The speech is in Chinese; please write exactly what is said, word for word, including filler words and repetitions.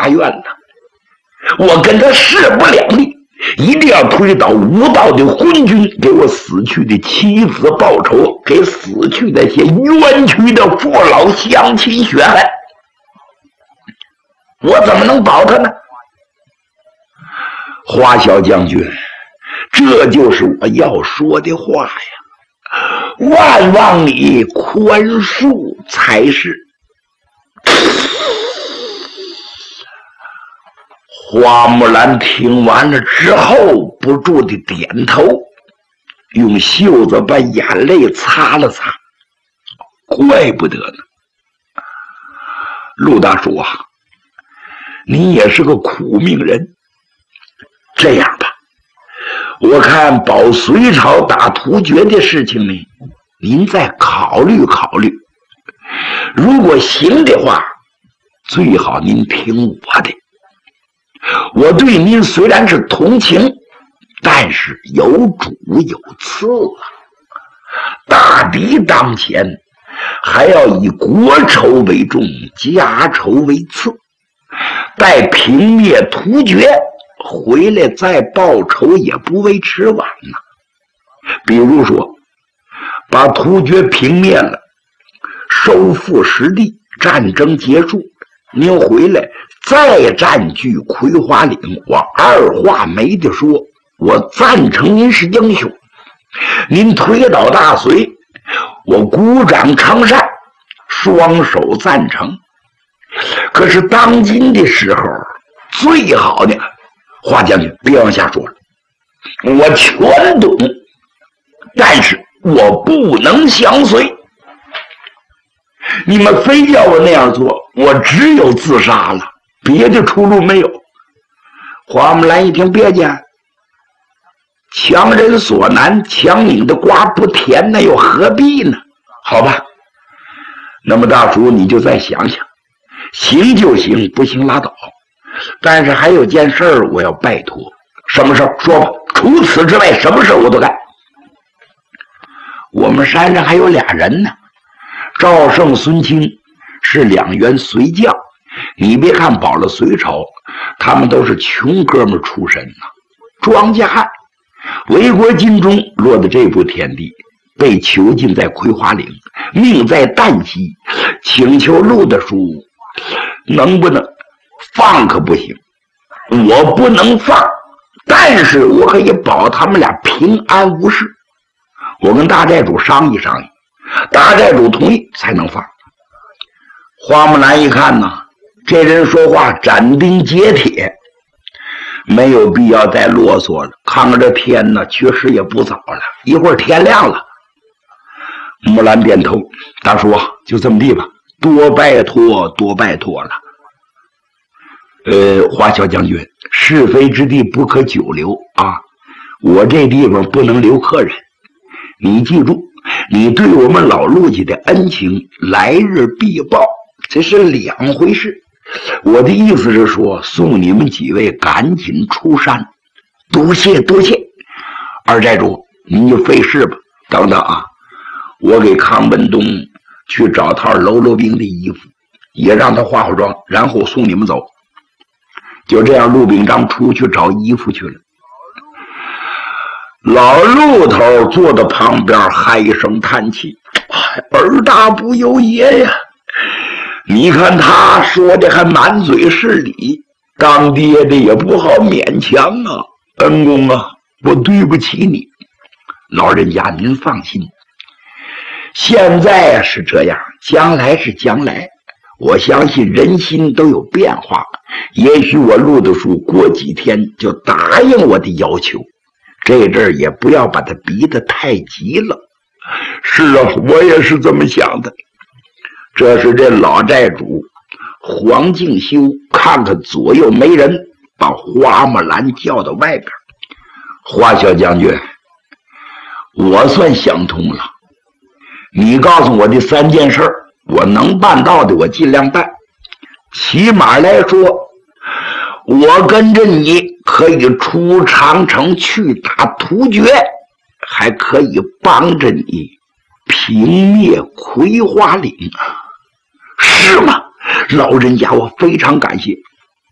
法院呢。我跟他势不两立，一定要推倒无道的昏君，给我死去的妻子报仇，给死去那些冤屈的父老乡亲血汗。我怎么能保他呢？花小将军，这就是我要说的话呀！万望你宽恕才是。花木兰听完了之后，不住地点头，用袖子把眼泪擦了擦。怪不得呢，陆大叔啊，你也是个苦命人。这样吧，我看保隋朝打突厥的事情呢，您再考虑考虑。如果行的话，最好您听我的。我对您虽然是同情，但是有主有次啊。大敌当前，还要以国仇为重，家仇为次。待平灭突厥回来再报仇也不为迟晚呢。比如说，把突厥平灭了，收复失地，战争结束，您回来再占据葵花岭，我二话没得说，我赞成您是英雄。您推倒大隋，我鼓掌称善，双手赞成。可是当今的时候，最好的花将军别往下说了，我全懂，但是我不能相随。你们非叫我那样做，我只有自杀了，别的出路没有。花木兰一听，别介，强人所难，强拧的瓜不甜，那又何必呢？好吧，那么大叔你就再想想，行就行，不行拉倒。但是还有件事儿我要拜托。什么事儿？说吧。除此之外，什么事儿我都干。我们山上还有俩人呢，赵胜、孙清是两员隋将。你别看保了隋朝，他们都是穷哥们出身呐，庄稼汉。为国尽忠，落得这步田地，被囚禁在葵花岭，命在旦夕。请求陆大叔能不能放？可不行，我不能放，但是我可以保他们俩平安无事。我跟大寨主商议商议，大寨主同意才能放。花木兰一看呢，这人说话斩钉截铁，没有必要再啰嗦了。看看这天呢，确实也不早了，一会儿天亮了。木兰点头，大叔啊，就这么地吧，多拜托多拜托了。呃，花小将军，是非之地不可久留啊！我这地方不能留客人，你记住，你对我们老陆家的恩情，来日必报，这是两回事。我的意思是说，送你们几位赶紧出山。多谢多谢，二寨主，您就费事吧。等等啊，我给康本东去找套喽啰兵的衣服，也让他化化妆，然后送你们走。就这样，陆秉章出去找衣服去了。老陆头坐在旁边嗨声叹气：“儿大不由爷呀！你看他说的还满嘴是理，当爹的也不好勉强啊。恩公啊，我对不起你。老人家您放心，现在是这样，将来是将来。我相信人心都有变化，也许我陆大叔过几天就答应我的要求，这阵儿也不要把他逼得太急了。”是啊，我也是这么想的。这是这老寨主黄敬修看看左右没人，把花木兰叫到外边。花小将军，我算想通了，你告诉我的三件事，我能办到的我尽量办。起码来说，我跟着你可以出长城去打突厥，还可以帮着你平灭葵花岭。是吗？老人家，我非常感谢。